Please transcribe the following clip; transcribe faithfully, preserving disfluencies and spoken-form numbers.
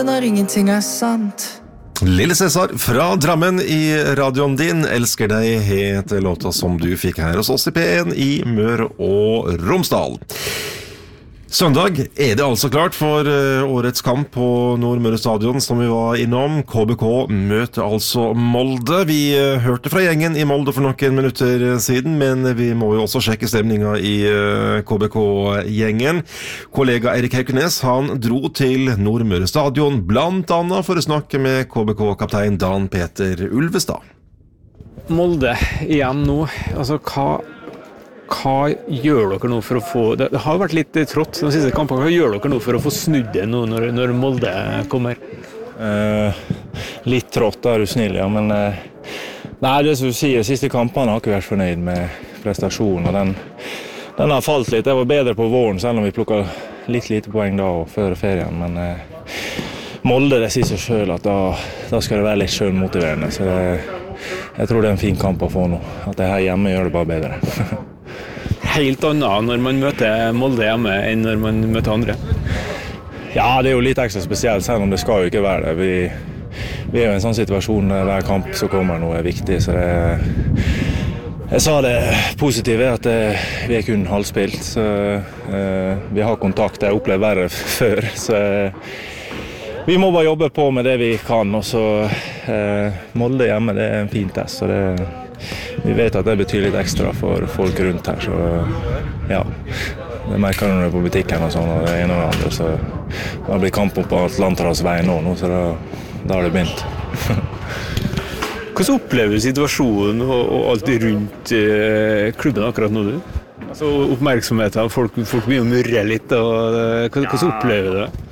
Når ingenting er sant. Lille Cæsar fra Drammen i radioen din. Elsker deg heter låta som du fikk her hos oss i P en i Møre og Romsdal. Søndag er det altså klart for årets kamp på Nordmøre Stadion som vi var innom. K B K møter altså Molde. Vi hørte fra gjengen i Molde for noen minutter siden, men vi må jo også sjekke stemninga i K B K-gjengen. Kollega Eirik Haukenes, han dro til Nordmøre Stadion, blant annet for å snakke med K B K-kaptein Dan Peter Ulvestad. Molde igjen nå, altså hva... Hva gjør dere nå for å få... Det har vært litt trått de siste kampene. Hva gjør dere nå for å få snudd det nå når, når Molde kommer? Eh, litt trått, da er du snill, ja. Men eh, nei, det som du sier, de siste kampene har ikke vært fornøyd med prestasjonen. Og den, den har falt litt. Det var bedre på våren, selv om vi plukket litt lite poeng da og før ferien. Men eh, Molde, det sier seg selv at da, da skal det være litt selvmotiverende. Så det, jeg tror det er en fin kamp å få nå. At det her hjemme gjør det bare bedre. Helt annet når man møter Molde hjemme enn når man møter andre? Ja, det er jo litt ekstra spesielt, selv om det skal jo ikke være det. Vi, vi er jo i en sånn situasjon der hver kamp som kommer noe er viktig, så det... Jeg sa det positive er at det, vi er kun halvspilt, så uh, vi har kontakt, jeg opplevde verre før, så uh, vi må bare jobbe på med det vi kan, og så uh, Molde hjemme, det er en fin test, så det vi vet at det betyr litt ekstra for folk rundt her, så ja, det merker når du er på butikken og sånn, og det ene og det andre, så det blir kamp på Atlanterhavs vei nå, nå så da, da har det begynt. Hvordan opplever du situasjonen og, og alt rundt eh, klubben akkurat nå, du? Altså oppmerksomheten, folk, folk begynner å murre litt, og, eh, hvordan, hvordan opplever du det?